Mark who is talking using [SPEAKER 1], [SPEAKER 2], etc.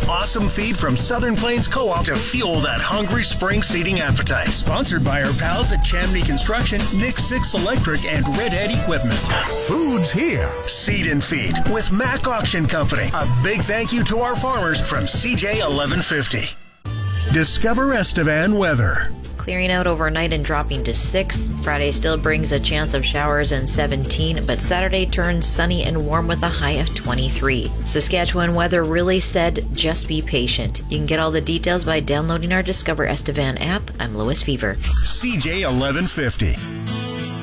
[SPEAKER 1] awesome feed from Southern Plains Co-op to fuel that hungry spring seeding appetite. Sponsored by our pals at Chamney Construction, Nick Six Electric, and Red Hat Equipment. Food's here. Seed and Feed with Mac Auction Company. A big thank you to our farmers from CJ 1150. Discover Estevan weather.
[SPEAKER 2] Clearing out overnight and dropping to 6. Friday still brings a chance of showers and 17, but Saturday turns sunny and warm with a high of 23. Saskatchewan weather really said, just be patient. You can get all the details by downloading our Discover Estevan app. I'm Lois Fever.
[SPEAKER 1] CJ 1150.